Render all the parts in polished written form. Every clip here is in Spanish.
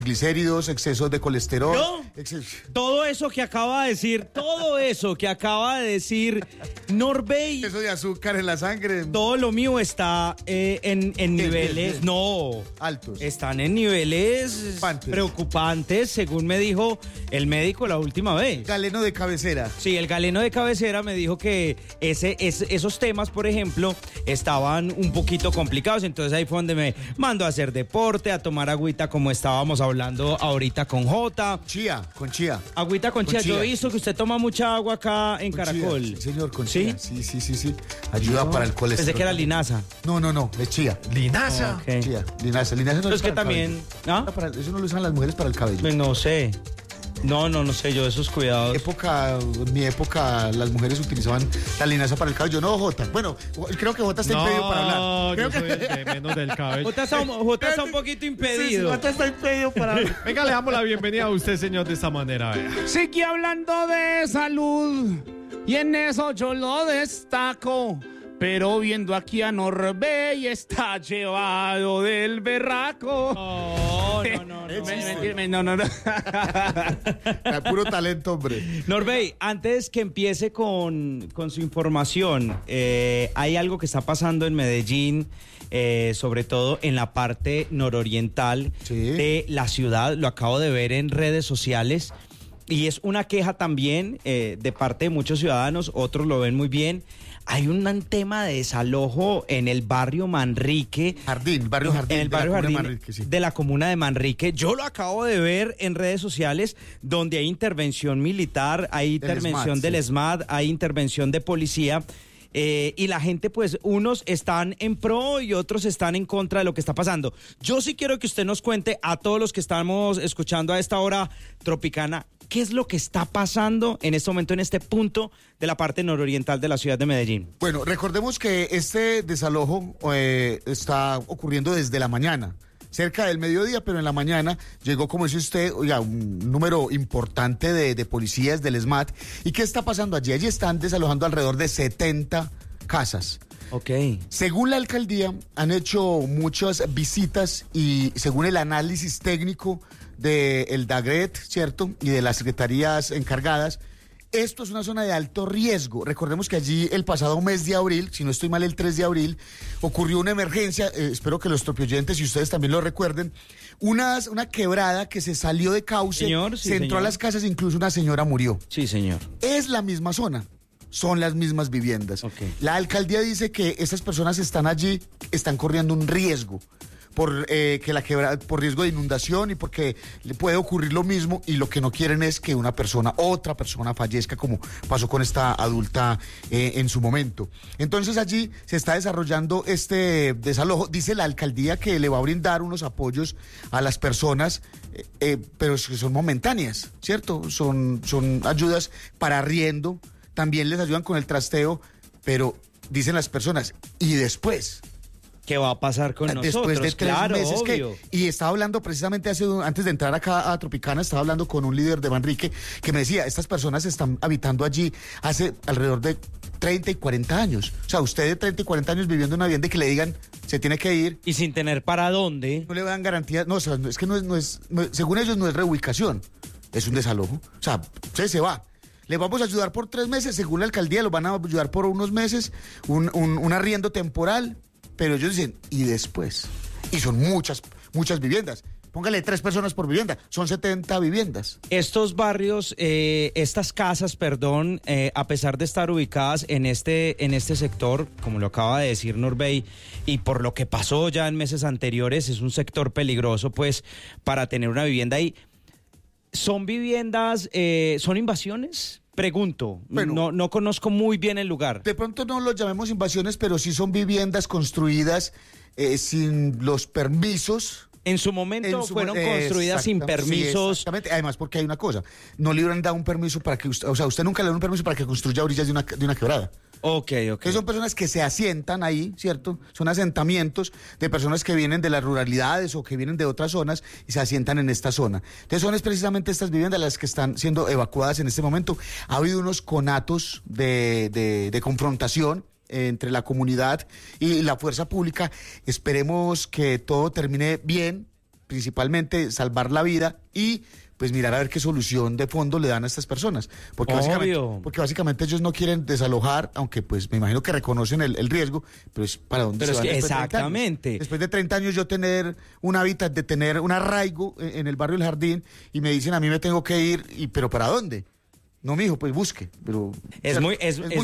Glicéridos, excesos de colesterol. ¿No? Todo eso que acaba de decir Norbey. Exceso de azúcar en la sangre. Todo lo mío está en niveles, no, altos. Están en niveles preocupantes, según me dijo el médico la última vez. Galeno de cabecera. Sí, el galeno de cabecera me dijo que esos temas, por ejemplo, estaban un poquito complicados. Entonces ahí fue donde me mandó a hacer deporte, a tomar agüita como estábamos hablando ahorita con Jota. Con chía. Agüita con chía. Yo he visto que usted toma mucha agua acá en con Caracol. Chía. Sí, señor, con chía. Sí. Ayuda para el colesterol. Pensé que era linaza. No, es chía. ¿Linaza? Okay. Chía. Linaza no es es que también... ¿Ah? Eso no lo usan las mujeres para el cabello. Pues no sé. No sé yo esos cuidados. En mi época, las mujeres utilizaban la linaza para el cabello. No, Jota. Bueno, creo que Jota está impedido para hablar. Creo que soy el de menos del cabello. Jota está un poquito impedido. Sí, Jota está impedido para hablar. Venga, le damos la bienvenida a usted, señor, de esta manera. Sigue hablando de salud y en eso yo lo destaco. Pero viendo aquí a Norbey está llevado del berraco. No. Puro talento, hombre. Norbey, antes que empiece con su información, hay algo que está pasando en Medellín, sobre todo en la parte nororiental de la ciudad. Lo acabo de ver en redes sociales y es una queja también de parte de muchos ciudadanos. Otros lo ven muy bien. Hay un tema de desalojo en el barrio Manrique. Barrio Jardín. En el barrio Jardín Manrique, sí. de la comuna de Manrique. Yo lo acabo de ver en redes sociales donde hay intervención militar, hay intervención del SMAT, hay intervención de policía. Y la gente, pues, unos están en pro y otros están en contra de lo que está pasando. Yo sí quiero que usted nos cuente a todos los que estamos escuchando a esta hora tropicana, ¿qué es lo que está pasando en este momento, en este punto de la parte nororiental de la ciudad de Medellín? Bueno, recordemos que este desalojo está ocurriendo desde la mañana. Cerca del mediodía, pero en la mañana llegó, como dice usted, un número importante de policías del SMAT. ¿Y qué está pasando allí? Allí están desalojando alrededor de 70 casas. Ok. Según la alcaldía, han hecho muchas visitas y según el análisis técnico del DAGRET, ¿cierto? Y de las secretarías encargadas, esto es una zona de alto riesgo. Recordemos que allí el pasado mes de abril, si no estoy mal el 3 de abril, ocurrió una emergencia, espero que los tropioyentes y ustedes también lo recuerden, una quebrada que se salió de cauce, se entró a las casas, incluso una señora murió. Sí, señor. Es la misma zona. Son las mismas viviendas. Okay. La alcaldía dice que estas personas están allí, están corriendo un riesgo por por riesgo de inundación y porque le puede ocurrir lo mismo, y lo que no quieren es que otra persona fallezca, como pasó con esta adulta en su momento. Entonces allí se está desarrollando este desalojo. Dice la alcaldía que le va a brindar unos apoyos a las personas, pero que son momentáneas, ¿cierto? Son ayudas para arriendo, también les ayudan con el trasteo, pero dicen las personas, ¿y después? ¿Qué va a pasar con nosotros? Después de 3 meses obvio. Y estaba hablando precisamente antes de entrar acá a Tropicana, estaba hablando con un líder de Manrique que me decía, estas personas están habitando allí hace alrededor de 30 y 40 años. O sea, usted de 30 y 40 años viviendo en una vivienda y que le digan, se tiene que ir. Y sin tener para dónde. No le dan garantía. No, o sea, es que según ellos no es reubicación, es un desalojo. O sea, usted se va. Le vamos a ayudar por 3 meses, según la alcaldía, los van a ayudar por unos meses, un arriendo temporal. Pero ellos dicen, ¿y después? Y son muchas viviendas. Póngale 3 personas por vivienda, son 70 viviendas. Estos barrios, estas casas, a pesar de estar ubicadas en este sector, como lo acaba de decir Norbey, y por lo que pasó ya en meses anteriores, es un sector peligroso, pues, para tener una vivienda ahí. ¿Son viviendas, son invasiones? Pregunto, bueno, no conozco muy bien el lugar. De pronto no los llamemos invasiones, pero sí son viviendas construidas sin los permisos. En su momento fueron construidas sin permisos. Sí, exactamente. Además, porque hay una cosa, no le hubieran dado un permiso para que usted nunca le dio un permiso para que construya a orillas de una quebrada. Ok. Que son personas que se asientan ahí, ¿cierto? Son asentamientos de personas que vienen de las ruralidades o que vienen de otras zonas y se asientan en esta zona. Entonces son precisamente estas viviendas las que están siendo evacuadas en este momento. Ha habido unos conatos de confrontación entre la comunidad y la fuerza pública. Esperemos que todo termine bien, principalmente salvar la vida y pues mirar a ver qué solución de fondo le dan a estas personas. Porque básicamente ellos no quieren desalojar, aunque pues me imagino que reconocen el riesgo, pero es para dónde se van después exactamente. de 30 años. Después de 30 años yo tener un hábitat, de tener un arraigo en el barrio El Jardín y me dicen a mí me tengo que ir, pero ¿para dónde? No, mijo, pues busque, pero es muy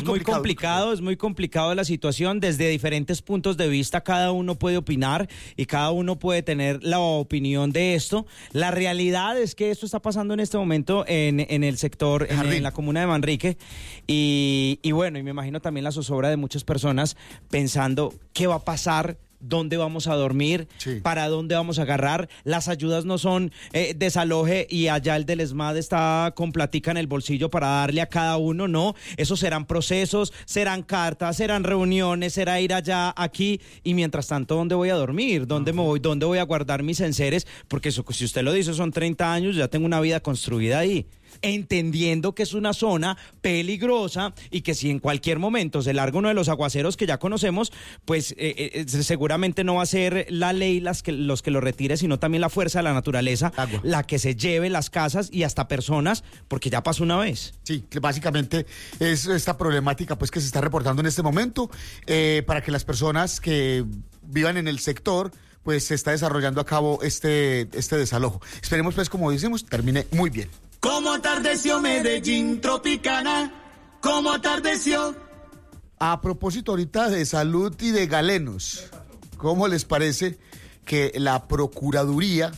complicado la situación. Desde diferentes puntos de vista cada uno puede opinar y cada uno puede tener la opinión de esto. La realidad es que esto está pasando en este momento en el sector, en la comuna de Manrique y bueno, y me imagino también la zozobra de muchas personas pensando qué va a pasar, dónde vamos a dormir, para dónde vamos a agarrar. Las ayudas no son desaloje y allá el del ESMAD está con platica en el bolsillo para darle a cada uno, no. Esos serán procesos, serán cartas, serán reuniones, será ir allá, aquí, y mientras tanto, ¿dónde voy a dormir? ¿Dónde me voy? ¿Dónde voy a guardar mis enseres? Porque eso, si usted lo dice, son 30 años, ya tengo una vida construida ahí. Entendiendo que es una zona peligrosa y que si en cualquier momento se larga uno de los aguaceros que ya conocemos, pues seguramente no va a ser la ley los que lo retire, sino también la fuerza de la naturaleza, la que se lleve las casas y hasta personas, porque ya pasó una vez. Sí, básicamente es esta problemática pues que se está reportando en este momento para que las personas que vivan en el sector pues se está desarrollando a cabo este desalojo. Esperemos pues, como decimos, termine muy bien. ¿Cómo atardeció Medellín Tropicana? ¿Cómo atardeció? A propósito ahorita de salud y de galenos, ¿cómo les parece que la Procuraduría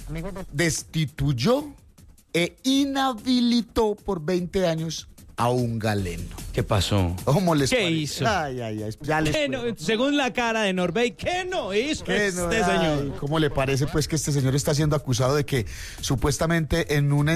destituyó e inhabilitó por 20 años a un galeno? ¿Qué pasó? ¿Cómo les ¿Qué parece? hizo? Ay, ya les ¿Qué no, según la cara de Norbey, ¿qué no hizo señor? ¿Cómo le parece pues que este señor está siendo acusado de que supuestamente en una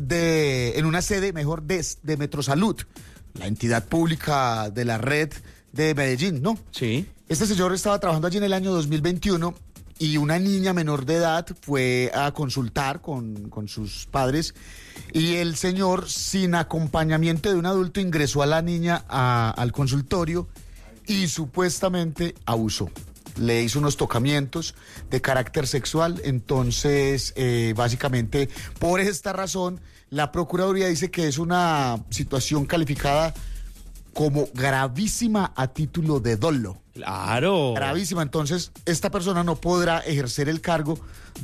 sede de Metrosalud, la entidad pública de la red de Medellín, ¿no? Sí. Este señor estaba trabajando allí en el año 2021 y una niña menor de edad fue a consultar con sus padres y el señor, sin acompañamiento de un adulto, ingresó a la niña al consultorio y supuestamente abusó. Le hizo unos tocamientos de carácter sexual. Entonces, básicamente, por esta razón, la Procuraduría dice que es una situación calificada como gravísima a título de dolo. Claro. Gravísima. Entonces, esta persona no podrá ejercer el cargo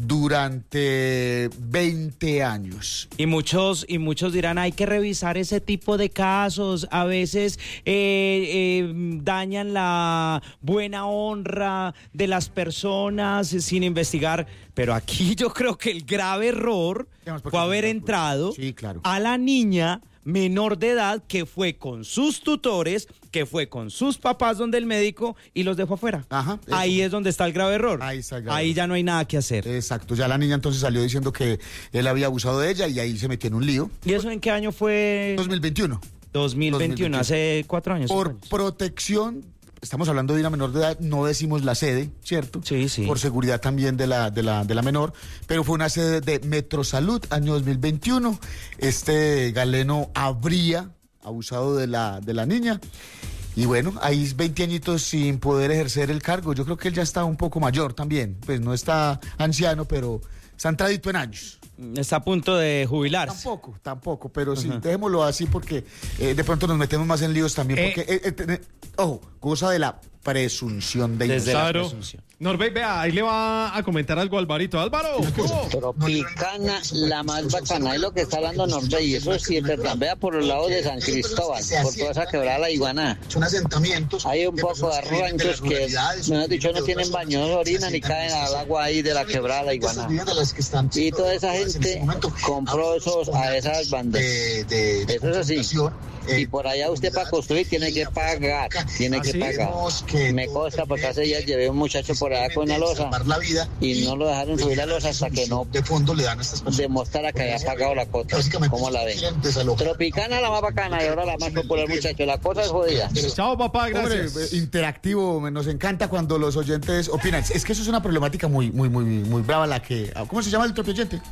durante 20 años. Y muchos dirán, hay que revisar ese tipo de casos. A veces dañan la buena honra de las personas sin investigar. Pero aquí yo creo que el grave error fue haber entrado a la niña menor de edad que fue con sus tutores, que fue con sus papás donde el médico y los dejó afuera. Ajá, ahí es donde está el grave error. Ahí está el grave Ahí error. ya no hay nada que hacer. Exacto, ya la niña entonces salió diciendo que él había abusado de ella y ahí se metió en un lío. ¿Y eso en qué año fue? 2021. 2021, hace 4 años. Por protección, estamos hablando de una menor de edad, no decimos la sede, ¿cierto? Sí, sí. Por seguridad también de la menor, pero fue una sede de Metrosalud, año 2021. Este galeno habría abusado de la niña. Y bueno, ahí 20 añitos sin poder ejercer el cargo. Yo creo que él ya está un poco mayor también. Pues no está anciano, pero está entradito en años. Está a punto de jubilarse. Tampoco, pero sí, dejémoslo así porque de pronto nos metemos más en líos también. Porque, ojo, goza de la presunción de inocencia. Desde la presunción. Norbey, vea, ahí le va a comentar algo a Alvarito. ¡Álvaro! Tropicana, la más bacana, es lo que está hablando Norbey, eso sí es verdad. Vea por los lados de San Cristóbal, por toda esa quebrada la Iguaná. Son asentamientos. Hay un poco de ranchos que, mejor dicho, no tienen baño, no orinan ni caen al agua ahí de la quebrada la Iguaná. Y toda esa gente compró a esas bandas. Eso es así. Y por allá usted para construir tiene que pagar, Me consta porque hace días llevé un muchacho por allá con una losa y no lo dejaron subir la losa hasta que no demostrara que había pagado la cuota. ¿Cómo la ven? Tropicana la más bacana y ahora la más popular, muchacho. La cosa es jodida. Chao, papá, gracias. Hombre, interactivo, nos encanta cuando los oyentes opinan. Es que eso es una problemática muy brava la que... ¿Cómo se llama el propio oyente?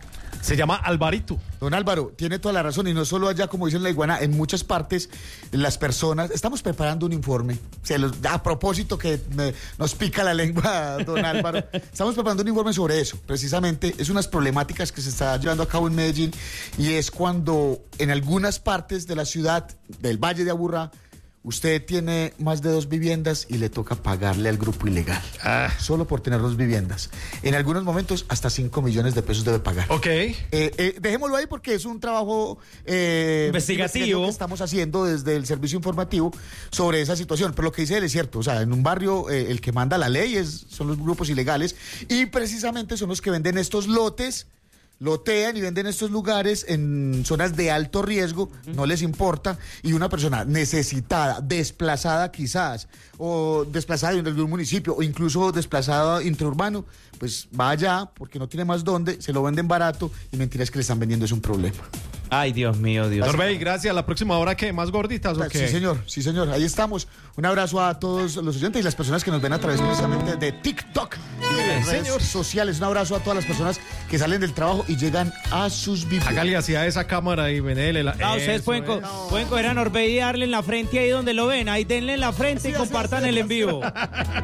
Se llama Alvarito. Don Álvaro, tiene toda la razón, y no solo allá, como dicen la iguana, en muchas partes las personas, estamos preparando un informe, a propósito que nos pica la lengua, don Álvaro, estamos preparando un informe sobre eso, precisamente, es unas problemáticas que se está llevando a cabo en Medellín, y es cuando en algunas partes de la ciudad, del Valle de Aburrá, usted tiene más de 2 viviendas y le toca pagarle al grupo ilegal. Solo por tener 2 viviendas. En algunos momentos hasta 5 millones de pesos debe pagar. Ok. Dejémoslo ahí porque es un trabajo investigativo que estamos haciendo desde el servicio informativo sobre esa situación. Pero lo que dice él es cierto. O sea, en un barrio el que manda la ley son los grupos ilegales, y precisamente son los que venden estos lotes. Lotean y venden estos lugares en zonas de alto riesgo, no les importa, y una persona necesitada, desplazada quizás, o desplazada de un municipio, o incluso desplazada intraurbano, pues va allá porque no tiene más dónde, se lo venden barato, y mentiras que le están vendiendo es un problema. Ay, Dios mío, Dios. Norbey, gracias. ¿La próxima hora qué? ¿Más gorditas o qué? Sí, señor, ahí estamos. Un abrazo a todos los oyentes y las personas que nos ven a través precisamente de TikTok y de las redes sociales. Un abrazo a todas las personas que salen del trabajo y llegan a sus viviendas. Hágale así a esa cámara y venele. Ustedes pueden coger a Norbey y darle en la frente ahí donde lo ven. Ahí denle en la frente y compartan el en vivo.